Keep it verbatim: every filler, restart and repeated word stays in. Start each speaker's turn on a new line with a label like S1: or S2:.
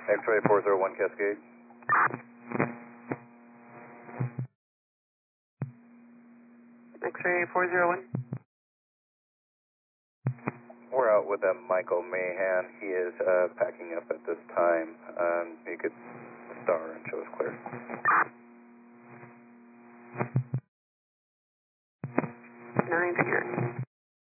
S1: X-ray four zero one Cascade.
S2: X-ray four zero one.
S1: We're out with uh, Michael Mahan. He is uh, packing up at this time. Um, you could star and show us clear.